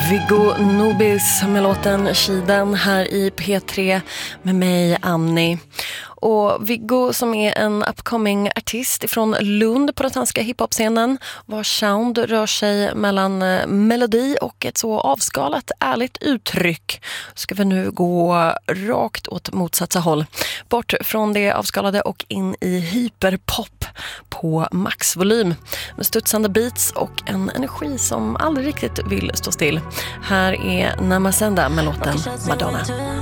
Viggo Nobis med låten Kidan här i P3 med mig, Annie. Och Viggo som är en upcoming artist från Lund på den svenska hiphop-scenen, vars sound rör sig mellan melodi och ett så avskalat ärligt uttryck, ska vi nu gå rakt åt motsatta håll. Bort från det avskalade och in i hyperpop på maxvolym med studsande beats och en energi som aldrig riktigt vill stå still. Här är Namasenda med låten Madonna.